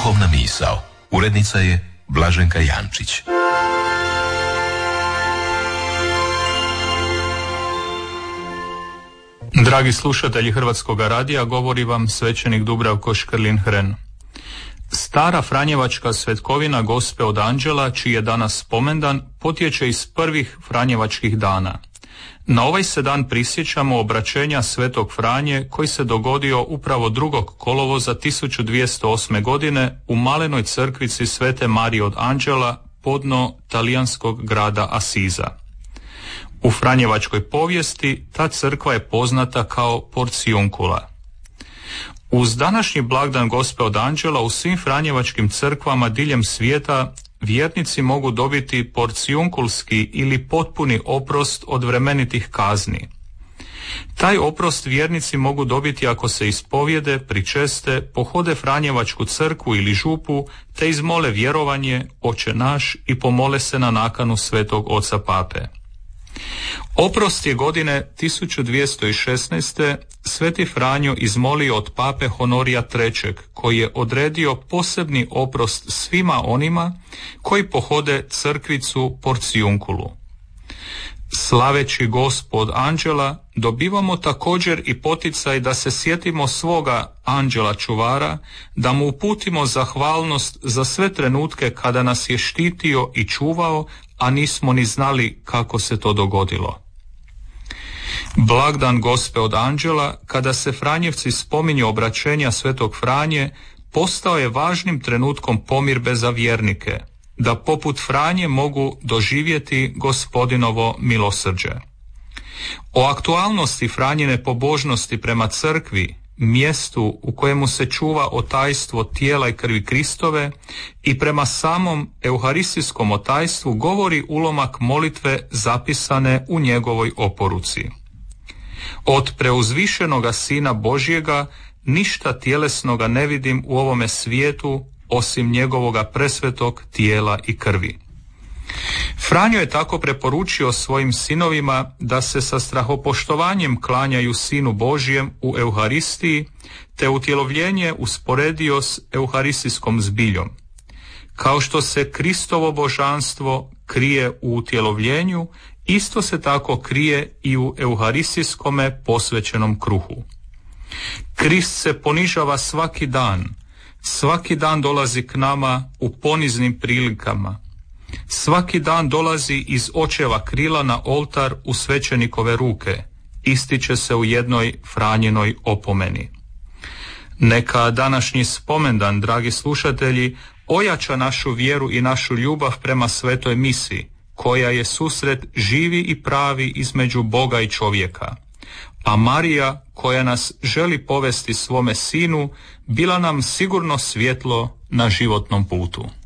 Duhovna misao. Urednica je Blaženka Jančić. Dragi slušatelji Hrvatskoga radija, govori vam svećenik Dubravko Škrlin-Hren. Stara franjevačka svetkovina Gospe od Anđela, čiji je danas spomendan, potječe iz prvih franjevačkih dana. Na ovaj se dan prisjećamo obraćenja svetog Franje koji se dogodio upravo 2. kolovoza 1208. godine u malenoj crkvici Svete Marije od Anđela podno talijanskog grada Asiza. U franjevačkoj povijesti ta crkva je poznata kao Porciuncula. Uz današnji blagdan Gospe od Anđela u svim franjevačkim crkvama diljem svijeta vjernici mogu dobiti porciunkulski ili potpuni oprost od vremenitih kazni. Taj oprost vjernici mogu dobiti ako se ispovjede, pričeste, pohode franjevačku crkvu ili župu, te izmole vjerovanje, Oče naš i pomole se na nakanu svetog oca pape. Oprost je godine 1216. Sveti Franjo izmolio od pape Honorija III, koji je odredio posebni oprost svima onima koji pohode crkvicu Porciunculu. Slaveći Gospu od Anđela, dobivamo također i poticaj da se sjetimo svoga anđela čuvara, da mu uputimo zahvalnost za sve trenutke kada nas je štitio i čuvao, a nismo ni znali kako se to dogodilo. Blagdan Gospe od Anđela, kada se Franjevci spominju obraćenja svetog Franje, postao je važnim trenutkom pomirbe za vjernike, da poput Franje mogu doživjeti Gospodinovo milosrđe. O aktualnosti Franjine pobožnosti prema crkvi, mjestu u kojemu se čuva otajstvo tijela i krvi Kristove, i prema samom euharistijskom otajstvu govori ulomak molitve zapisane u njegovoj oporuci. Od preuzvišenoga Sina Božjega ništa tjelesnoga ne vidim u ovome svijetu osim njegovoga presvetog tijela i krvi. Franjo je tako preporučio svojim sinovima da se sa strahopoštovanjem klanjaju Sinu Božjem u Euharistiji, te utjelovljenje usporedio s euharistijskom zbiljom. Kao što se Kristovo božanstvo krije u utjelovljenju, isto se tako krije i u euharistijskome posvećenom kruhu. Krist se ponižava svaki dan dolazi k nama u poniznim prilikama. Svaki dan dolazi iz očeva krila na oltar u svećenikove ruke, ističe se u jednoj Franjinoj opomeni. Neka današnji spomendan, dragi slušatelji, ojača našu vjeru i našu ljubav prema svetoj misi, koja je susret živi i pravi između Boga i čovjeka. A Marija, koja nas želi povesti svome sinu, bila nam sigurno svjetlo na životnom putu.